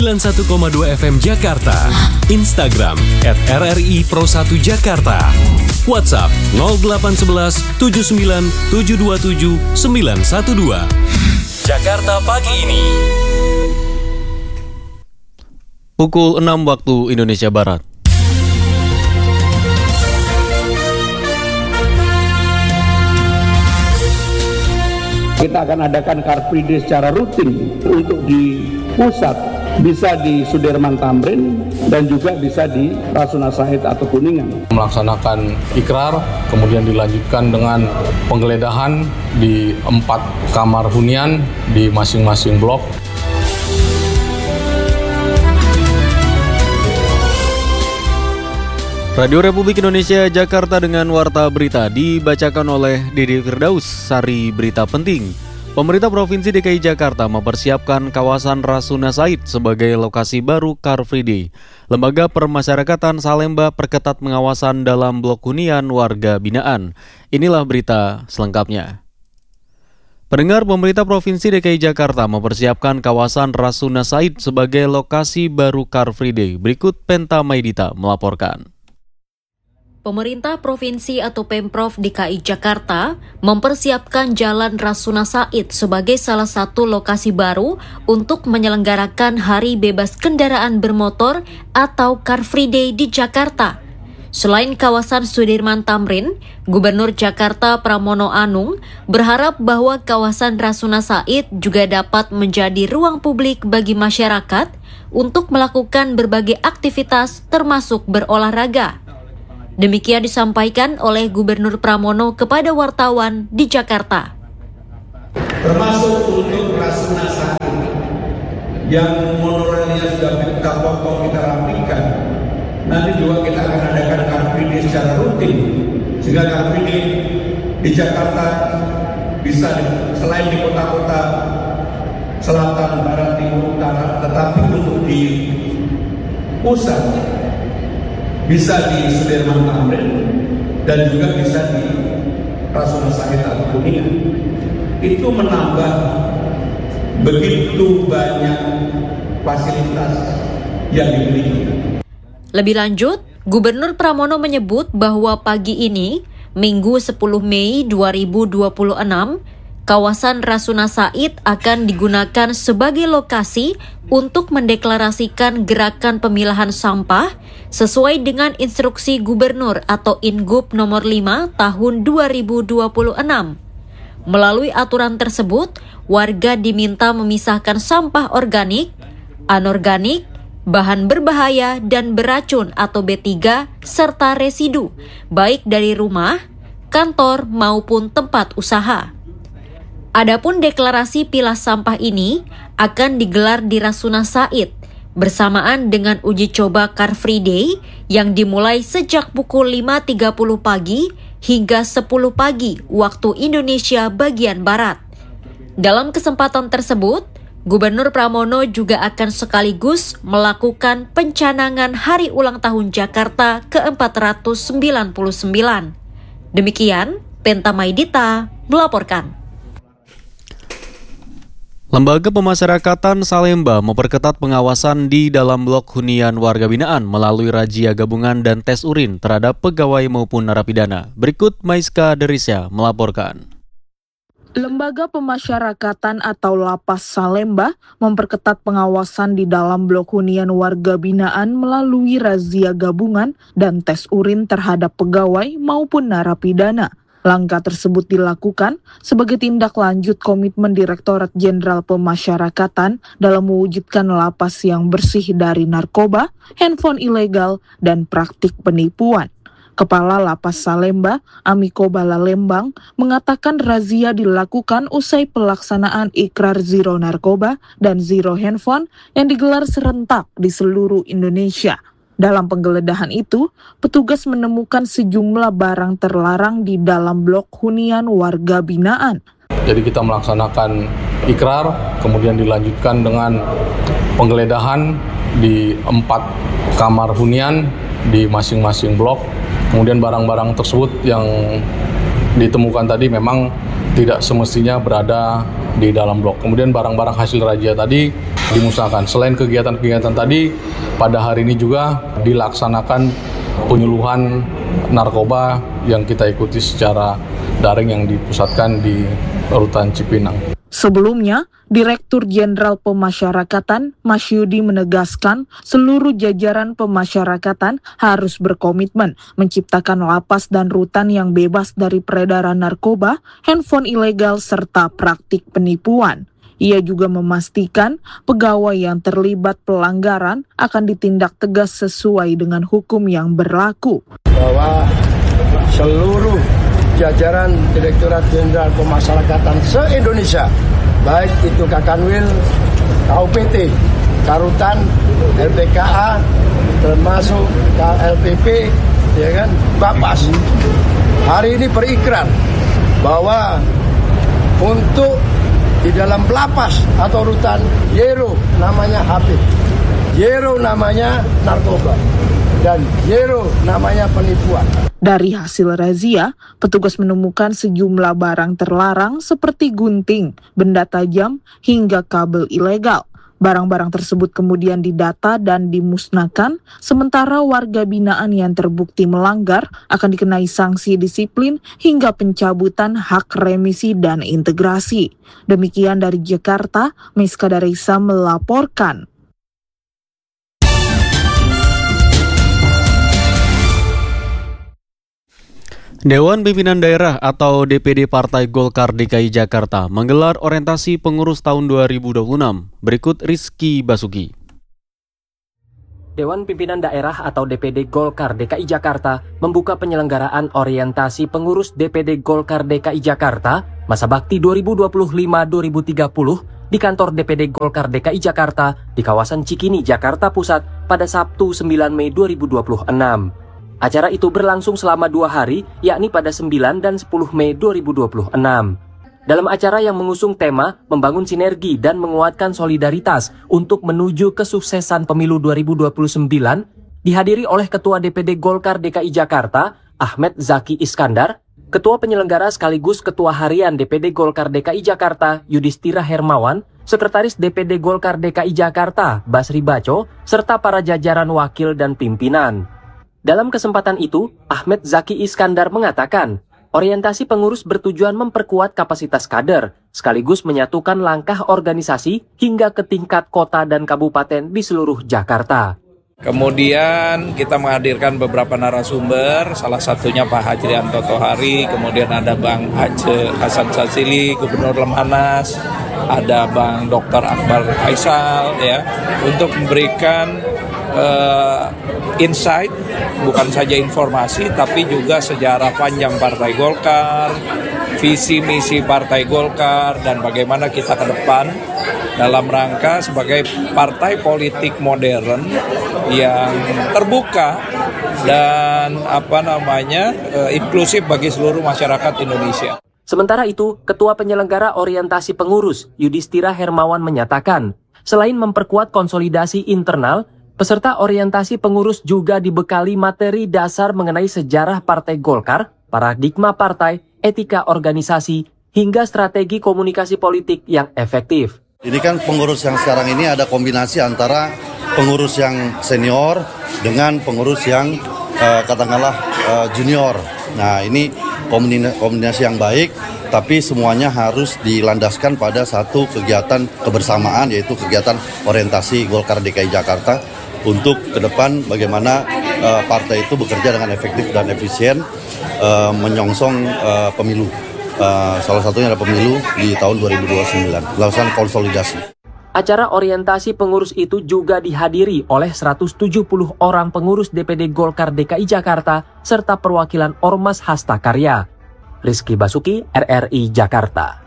91,2 FM Jakarta. Instagram @RRI Pro1 Jakarta. WhatsApp 0811 79 727 912. Jakarta pagi ini. Pukul 6 waktu Indonesia Barat. Kita akan adakan Car Free Day secara rutin untuk di pusat, bisa di Sudirman Tamrin dan juga bisa di Rasuna Said atau Kuningan. Melaksanakan ikrar, kemudian dilanjutkan dengan penggeledahan di 4 kamar hunian di masing-masing blok. Radio Republik Indonesia Jakarta dengan Warta Berita dibacakan oleh Dede Firdaus. Sari berita penting. Pemerintah Provinsi DKI Jakarta mempersiapkan kawasan Rasuna Said sebagai lokasi baru Car Free Day. Lembaga Permasyarakatan Salemba perketat pengawasan dalam blok hunian warga binaan. Inilah berita selengkapnya. Pendengar, pemerintah Provinsi DKI Jakarta mempersiapkan kawasan Rasuna Said sebagai lokasi baru Car Free Day. Berikut Penta Maidita melaporkan. Pemerintah Provinsi atau Pemprov DKI Jakarta mempersiapkan Jalan Rasuna Said sebagai salah satu lokasi baru untuk menyelenggarakan Hari Bebas Kendaraan Bermotor atau Car Free Day di Jakarta. Selain kawasan Sudirman Tamrin, Gubernur Jakarta Pramono Anung berharap bahwa kawasan Rasuna Said juga dapat menjadi ruang publik bagi masyarakat untuk melakukan berbagai aktivitas termasuk berolahraga. Demikian disampaikan oleh Gubernur Pramono kepada wartawan di Jakarta. Termasuk untuk Rasuna Said yang monorelnya sudah kita potong, kita rapikan. Nanti juga kita akan adakan Car Free Day secara rutin, sehingga Car Free Day di Jakarta bisa selain di kota-kota selatan, barat, timur, utara, tetapi untuk di pusat bisa di Sudirman Tamrin dan juga bisa di Rasuna Said atau Kuningan. Itu menambah begitu banyak fasilitas yang dimiliki. Lebih lanjut, Gubernur Pramono menyebut bahwa pagi ini, Minggu 10 Mei 2026, kawasan Rasuna Said akan digunakan sebagai lokasi untuk mendeklarasikan gerakan pemilahan sampah sesuai dengan instruksi Gubernur atau Ingub nomor 5 tahun 2026. Melalui aturan tersebut, warga diminta memisahkan sampah organik, anorganik, bahan berbahaya dan beracun atau B3 serta residu, baik dari rumah, kantor maupun tempat usaha. Adapun deklarasi pilah sampah ini akan digelar di Rasuna Said bersamaan dengan uji coba Car Free Day yang dimulai sejak pukul 5.30 pagi hingga 10 pagi waktu Indonesia bagian Barat. Dalam kesempatan tersebut, Gubernur Pramono juga akan sekaligus melakukan pencanangan Hari Ulang Tahun Jakarta ke-499. Demikian, Penta Maidita melaporkan. Lembaga Pemasyarakatan Salemba memperketat pengawasan di dalam blok hunian warga binaan melalui razia gabungan dan tes urin terhadap pegawai maupun narapidana. Berikut Maiska Derisya melaporkan. Lembaga Pemasyarakatan atau Lapas Salemba memperketat pengawasan di dalam blok hunian warga binaan melalui razia gabungan dan tes urin terhadap pegawai maupun narapidana. Langkah tersebut dilakukan sebagai tindak lanjut komitmen Direktorat Jenderal Pemasyarakatan dalam mewujudkan lapas yang bersih dari narkoba, handphone ilegal, dan praktik penipuan. Kepala Lapas Salemba, Amiko Balalembang, mengatakan razia dilakukan usai pelaksanaan ikrar Zero Narkoba dan Zero Handphone yang digelar serentak di seluruh Indonesia. Dalam penggeledahan itu, petugas menemukan sejumlah barang terlarang di dalam blok hunian warga binaan. Jadi kita melaksanakan ikrar, kemudian dilanjutkan dengan penggeledahan di 4 kamar hunian di masing-masing blok. Kemudian barang-barang tersebut yang ditemukan tadi memang tidak semestinya berada di dalam blok. Kemudian barang-barang hasil razia tadi dimusnahkan. Selain kegiatan-kegiatan tadi, pada hari ini juga dilaksanakan penyuluhan narkoba yang kita ikuti secara daring yang dipusatkan di Rutan Cipinang. Sebelumnya, Direktur Jenderal Pemasyarakatan Masyudi menegaskan seluruh jajaran pemasyarakatan harus berkomitmen menciptakan lapas dan rutan yang bebas dari peredaran narkoba, handphone ilegal, serta praktik penipuan. Ia juga memastikan pegawai yang terlibat pelanggaran akan ditindak tegas sesuai dengan hukum yang berlaku. Bahwa seluruh jajaran Direktorat Jenderal Pemasyarakatan se-Indonesia, baik itu Kakanwil, KUPT, Karutan, LPKA, termasuk KLPP, ya kan, Bapas, hari ini berikrar bahwa untuk di dalam lapas atau rutan Yero namanya HP, Yero namanya narkoba, dan Yero namanya penipuan. Dari hasil razia, petugas menemukan sejumlah barang terlarang seperti gunting, benda tajam, hingga kabel ilegal. Barang-barang tersebut kemudian didata dan dimusnahkan, sementara warga binaan yang terbukti melanggar akan dikenai sanksi disiplin hingga pencabutan hak remisi dan integrasi. Demikian dari Jakarta, Miska Darisa melaporkan. Dewan Pimpinan Daerah atau DPD Partai Golkar DKI Jakarta menggelar orientasi pengurus tahun 2026. Berikut Rizky Basuki. Dewan Pimpinan Daerah atau DPD Golkar DKI Jakarta membuka penyelenggaraan orientasi pengurus DPD Golkar DKI Jakarta masa bakti 2025-2030 di kantor DPD Golkar DKI Jakarta di kawasan Cikini, Jakarta Pusat pada Sabtu 9 Mei 2026. Acara itu berlangsung selama 2 hari, yakni pada 9 dan 10 Mei 2026. Dalam acara yang mengusung tema membangun sinergi dan menguatkan solidaritas untuk menuju kesuksesan pemilu 2029, dihadiri oleh Ketua DPD Golkar DKI Jakarta, Ahmed Zaki Iskandar, Ketua Penyelenggara sekaligus Ketua Harian DPD Golkar DKI Jakarta, Yudhistira Hermawan, Sekretaris DPD Golkar DKI Jakarta, Basri Baco, serta para jajaran wakil dan pimpinan. Dalam kesempatan itu, Ahmed Zaki Iskandar mengatakan, orientasi pengurus bertujuan memperkuat kapasitas kader, sekaligus menyatukan langkah organisasi hingga ke tingkat kota dan kabupaten di seluruh Jakarta. Kemudian kita menghadirkan beberapa narasumber, salah satunya Pak Hajrianto Tohari, kemudian ada Bang Aceh Hasan Sazili, Gubernur Lemhanas, ada Bang Dr. Akbar Faisal, ya, untuk memberikan insight, bukan saja informasi, tapi juga sejarah panjang Partai Golkar, visi misi Partai Golkar, dan bagaimana kita ke depan dalam rangka sebagai partai politik modern yang terbuka dan inklusif bagi seluruh masyarakat Indonesia. Sementara itu, Ketua Penyelenggara Orientasi Pengurus Yudhistira Hermawan menyatakan, selain memperkuat konsolidasi internal, peserta orientasi pengurus juga dibekali materi dasar mengenai sejarah Partai Golkar, paradigma partai, etika organisasi, hingga strategi komunikasi politik yang efektif. Ini kan pengurus yang sekarang ini ada kombinasi antara pengurus yang senior dengan pengurus yang junior. Nah, ini kombinasi yang baik, tapi semuanya harus dilandaskan pada satu kegiatan kebersamaan, yaitu kegiatan orientasi Golkar DKI Jakarta untuk ke depan bagaimana partai itu bekerja dengan efektif dan efisien menyongsong pemilu. Salah satunya ada pemilu di tahun 2029, melakukan konsolidasi. Acara orientasi pengurus itu juga dihadiri oleh 170 orang pengurus DPD Golkar DKI Jakarta serta perwakilan Ormas Hasta Karya. Rizky Basuki, RRI Jakarta.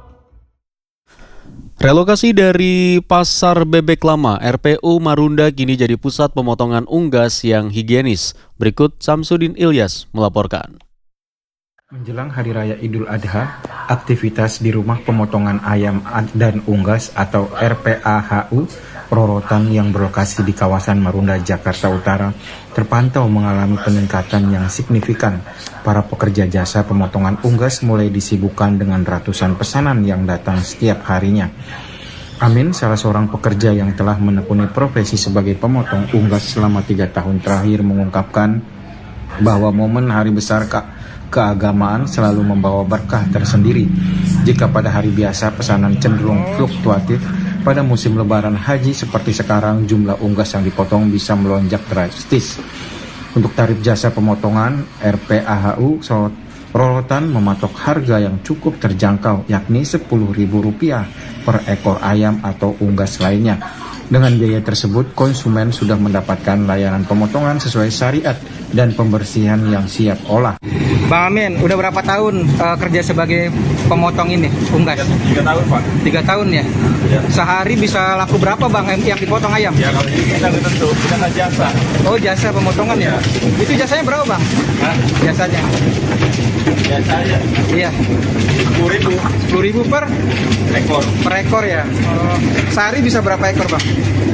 Relokasi dari Pasar Bebek Lama, RPU Marunda kini jadi pusat pemotongan unggas yang higienis. Berikut Samsudin Ilyas melaporkan. Menjelang Hari Raya Idul Adha, aktivitas di rumah pemotongan ayam dan unggas atau RPAHU Rorotan yang berlokasi di kawasan Marunda, Jakarta Utara terpantau mengalami peningkatan yang signifikan. Para pekerja jasa pemotongan unggas mulai disibukkan dengan ratusan pesanan yang datang setiap harinya. Amin, salah seorang pekerja yang telah menekuni profesi sebagai pemotong unggas selama 3 tahun terakhir, mengungkapkan bahwa momen hari besar keagamaan selalu membawa berkah tersendiri. Jika pada hari biasa pesanan cenderung fluktuatif, pada musim lebaran haji seperti sekarang jumlah unggas yang dipotong bisa melonjak drastis. Untuk tarif jasa pemotongan, RPAHU Rorotan mematok harga yang cukup terjangkau, yakni Rp10.000 per ekor ayam atau unggas lainnya. Dengan biaya tersebut, konsumen sudah mendapatkan layanan pemotongan sesuai syariat dan pembersihan yang siap olah. Bang Amin, udah berapa tahun kerja sebagai pemotong ini, unggas? 3 tahun, Pak. 3 tahun ya? Sehari bisa laku berapa, Bang, yang dipotong ayam? Ya, kalau kita tentu, kita kan jasa. Oh, jasa pemotongan ya? Itu jasanya berapa, Bang? Hah? Jasanya? Jasanya? Iya. 10.000. 10.000 per ekor. Per ekor ya? Oh, sehari bisa berapa ekor, Bang?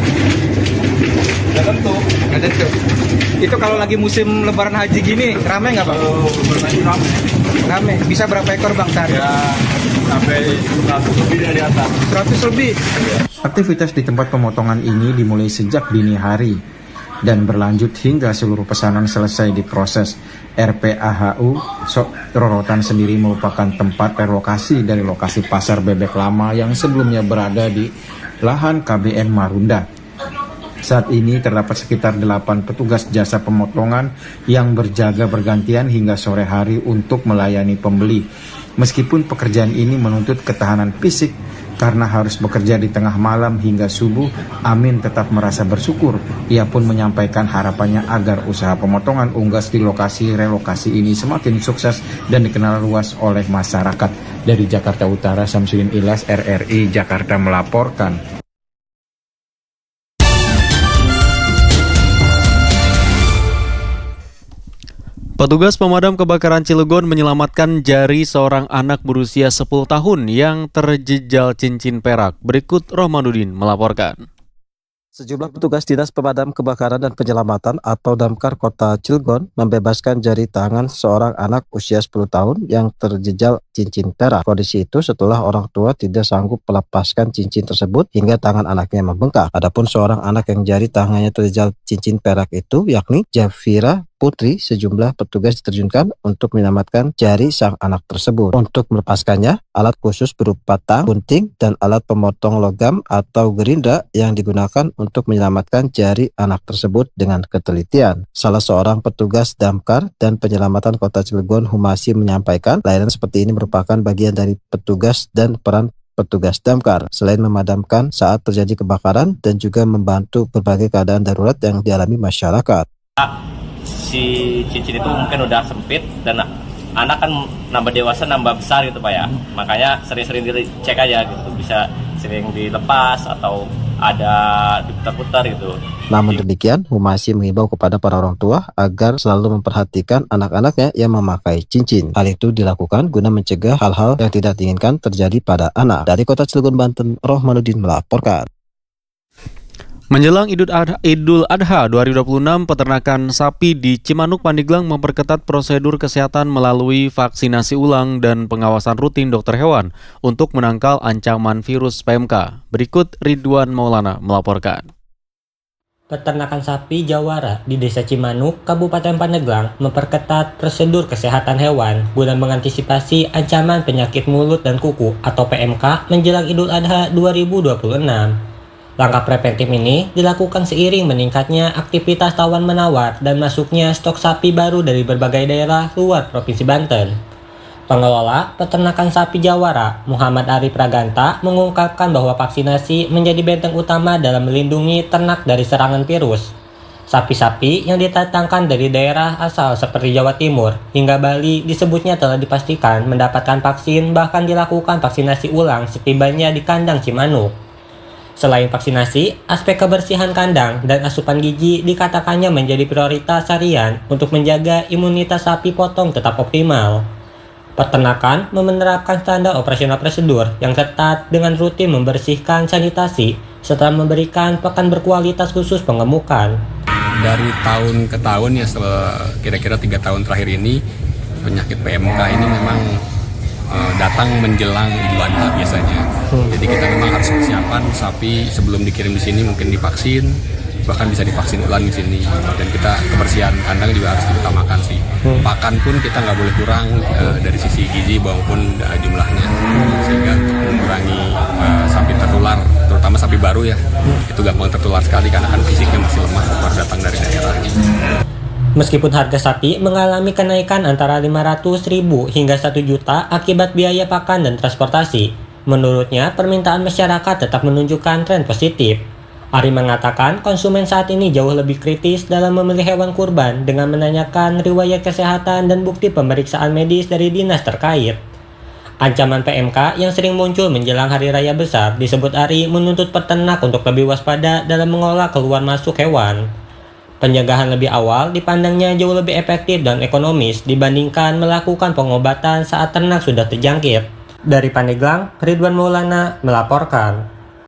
Nggak tentu. Nggak tentu. Itu kalau lagi musim lebaran haji gini, rame nggak, Bang? Lebaran haji rame. Rame. Bisa berapa ekor, Bang, sehari? Ya, sampai 100 lebih dari atas. 100 lebih? Aktivitas di tempat pemotongan ini dimulai sejak dini hari dan berlanjut hingga seluruh pesanan selesai diproses. RPAHU Rorotan sendiri merupakan tempat relokasi dari lokasi pasar bebek lama yang sebelumnya berada di lahan KBN Marunda. Saat ini terdapat sekitar 8 petugas jasa pemotongan yang berjaga bergantian hingga sore hari untuk melayani pembeli. Meskipun pekerjaan ini menuntut ketahanan fisik karena harus bekerja di tengah malam hingga subuh, Amin tetap merasa bersyukur. Ia pun menyampaikan harapannya agar usaha pemotongan unggas di lokasi relokasi ini semakin sukses dan dikenal luas oleh masyarakat. Dari Jakarta Utara, Samsudin Ilyas, RRI Jakarta melaporkan. Petugas pemadam kebakaran Cilegon menyelamatkan jari seorang anak berusia 10 tahun yang terjegal cincin perak. Berikut Rohmanuddin melaporkan. Sejumlah petugas Dinas Pemadam Kebakaran dan Penyelamatan atau Damkar Kota Cilegon membebaskan jari tangan seorang anak usia 10 tahun yang terjegal cincin perak. Kondisi itu setelah orang tua tidak sanggup melepaskan cincin tersebut hingga tangan anaknya membengkak. Adapun seorang anak yang jari tangannya terjegal cincin perak itu yakni Jafira Putri, sejumlah petugas diterjunkan untuk menyelamatkan jari sang anak tersebut. Untuk melepaskannya, alat khusus berupa tang, gunting, dan alat pemotong logam atau gerindra yang digunakan untuk menyelamatkan jari anak tersebut dengan ketelitian. Salah seorang petugas damkar dan penyelamatan Kota Cilegon, Humasi, menyampaikan layanan seperti ini merupakan bagian dari petugas dan peran petugas damkar. Selain memadamkan saat terjadi kebakaran dan juga membantu berbagai keadaan darurat yang dialami masyarakat. Si cincin itu mungkin udah sempit dan anak kan nambah dewasa nambah besar gitu Pak ya, makanya sering-sering dicek aja gitu, bisa sering dilepas atau ada diputar-putar gitu. Namun demikian, Humasi mengimbau kepada para orang tua agar selalu memperhatikan anak-anaknya yang memakai cincin. Hal itu dilakukan guna mencegah hal-hal yang tidak diinginkan terjadi pada anak. Dari Kota Cilegon, Banten, Rohmanuddin melaporkan. Menjelang Idul Adha 2026, peternakan sapi di Cimanuk, Pandeglang memperketat prosedur kesehatan melalui vaksinasi ulang dan pengawasan rutin dokter hewan untuk menangkal ancaman virus PMK. Berikut Ridwan Maulana melaporkan. Peternakan sapi Jawara di Desa Cimanuk, Kabupaten Pandeglang memperketat prosedur kesehatan hewan guna mengantisipasi ancaman penyakit mulut dan kuku atau PMK menjelang Idul Adha 2026. Langkah preventif ini dilakukan seiring meningkatnya aktivitas tawar-menawar dan masuknya stok sapi baru dari berbagai daerah luar Provinsi Banten. Pengelola peternakan sapi Jawara, Muhammad Arif Raganta, mengungkapkan bahwa vaksinasi menjadi benteng utama dalam melindungi ternak dari serangan virus. Sapi-sapi yang didatangkan dari daerah asal seperti Jawa Timur hingga Bali disebutnya telah dipastikan mendapatkan vaksin, bahkan dilakukan vaksinasi ulang setibanya di kandang Cimanuk. Selain vaksinasi, aspek kebersihan kandang dan asupan gizi dikatakannya menjadi prioritas harian untuk menjaga imunitas sapi potong tetap optimal. Peternakan menerapkan standar operasional prosedur yang ketat dengan rutin membersihkan sanitasi serta memberikan pakan berkualitas khusus pengemukan. Dari tahun ke tahun ya, kira-kira 3 tahun terakhir ini penyakit PMK ini memang datang menjelang Idul Adha biasanya. Jadi kita memang harus persiapan sapi sebelum dikirim di sini mungkin divaksin, bahkan bisa divaksin ulang di sini. Dan kita kebersihan kandang juga harus diutamakan sih. Pakan pun kita nggak boleh kurang dari sisi gizi maupun jumlahnya, sehingga mengurangi sapi tertular, terutama sapi baru ya. Itu gampang tertular sekali karena kan fisiknya masih lemah baru datang dari daerah. Meskipun harga sapi mengalami kenaikan antara 500.000 hingga 1 juta akibat biaya pakan dan transportasi, menurutnya permintaan masyarakat tetap menunjukkan tren positif. Ari mengatakan konsumen saat ini jauh lebih kritis dalam memilih hewan kurban dengan menanyakan riwayat kesehatan dan bukti pemeriksaan medis dari dinas terkait. Ancaman PMK yang sering muncul menjelang hari raya besar disebut Ari menuntut peternak untuk lebih waspada dalam mengolah keluar masuk hewan. Pencegahan lebih awal dipandangnya jauh lebih efektif dan ekonomis dibandingkan melakukan pengobatan saat ternak sudah terjangkit. Dari Pandeglang, Ridwan Maulana melaporkan.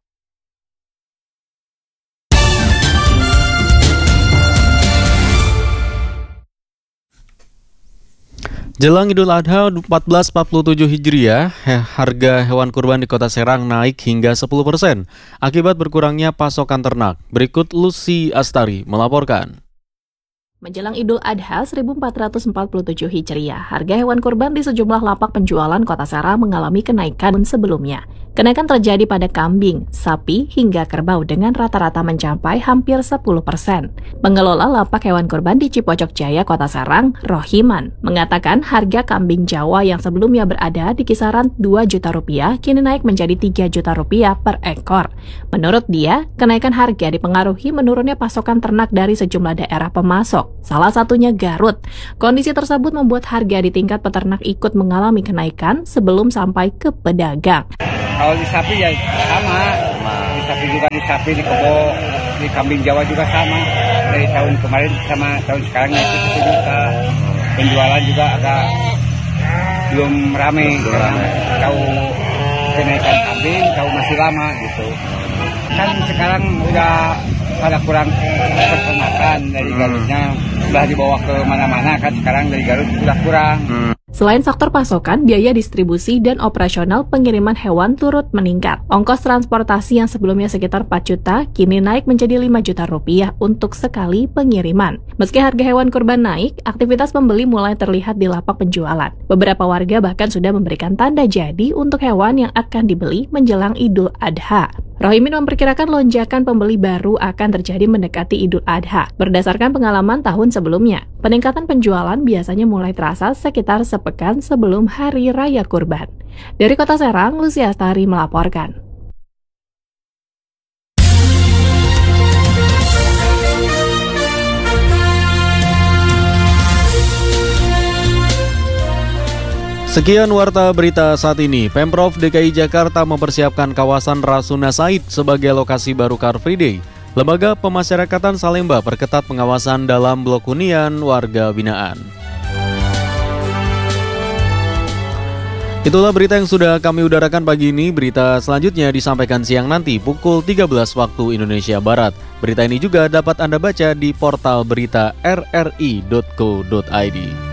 Jelang Idul Adha 1447 Hijriah, harga hewan kurban di Kota Serang naik hingga 10% akibat berkurangnya pasokan ternak. Berikut Lucy Astari melaporkan. Menjelang Idul Adha 1447 Hijriah, harga hewan kurban di sejumlah lapak penjualan Kota Serang mengalami kenaikan sebelumnya. Kenaikan terjadi pada kambing, sapi, hingga kerbau dengan rata-rata mencapai hampir 10%. Pengelola lapak hewan kurban di Cipocok Jaya, Kota Serang, Rohiman, mengatakan harga kambing Jawa yang sebelumnya berada di kisaran 2 juta rupiah kini naik menjadi 3 juta rupiah per ekor. Menurut dia, kenaikan harga dipengaruhi menurunnya pasokan ternak dari sejumlah daerah pemasok, salah satunya Garut. Kondisi tersebut membuat harga di tingkat peternak ikut mengalami kenaikan sebelum sampai ke pedagang. Kalau di sapi ya sama. Di sapi juga, di sapi, di kebo, di kambing Jawa juga sama. Dari tahun kemarin sama tahun sekarang itu juga. Penjualan juga agak belum rame. Tahu kenaikan kambing, tahu masih lama gitu. Kan sekarang udah pada kurang peternakan dari Garutnya, udah dibawa ke mana-mana kan sekarang dari Garut udah kurang. Selain faktor pasokan, biaya distribusi dan operasional pengiriman hewan turut meningkat. Ongkos transportasi yang sebelumnya sekitar 4 juta, kini naik menjadi 5 juta rupiah untuk sekali pengiriman. Meski harga hewan kurban naik, aktivitas pembeli mulai terlihat di lapak penjualan. Beberapa warga bahkan sudah memberikan tanda jadi untuk hewan yang akan dibeli menjelang Idul Adha. Rohimin memperkirakan lonjakan pembeli baru akan terjadi mendekati Idul Adha. Berdasarkan pengalaman tahun sebelumnya, peningkatan penjualan biasanya mulai terasa sekitar sepekan sebelum Hari Raya Kurban. Dari Kota Serang, Lucy Astari melaporkan. Sekian warta berita saat ini. Pemprov DKI Jakarta mempersiapkan kawasan Rasuna Said sebagai lokasi baru Car Free Day. Lembaga Pemasyarakatan Salemba perketat pengawasan dalam blok hunian warga binaan. Itulah berita yang sudah kami udarakan pagi ini. Berita selanjutnya disampaikan siang nanti pukul 13 waktu Indonesia Barat. Berita ini juga dapat Anda baca di portal berita rri.co.id.